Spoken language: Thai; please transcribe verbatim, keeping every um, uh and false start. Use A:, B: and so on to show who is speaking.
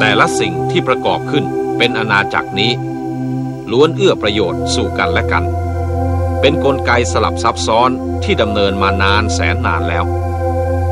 A: แต่ละสิ่งที่ประกอบขึ้นเป็นอาณาจักรนี้ล้วนเอื้อประโยชน์สู่กันและกันเป็นกลไกสลับซับซ้อนที่ดำเนินมานานแสนนานแล้ว